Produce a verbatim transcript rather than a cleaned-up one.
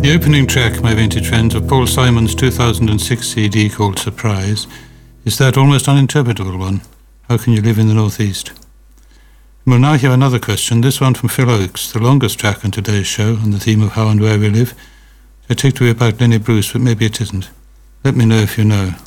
The opening track, My Vintage Friends, of Paul Simon's two thousand six C D called Surprise, is that almost uninterpretable one, How Can You Live in the Northeast? We'll now hear another question, this one from Phil Oakes, the longest track on today's show on the theme of how and where we live. I take to be about Lenny Bruce, but maybe it isn't. Let me know if you know.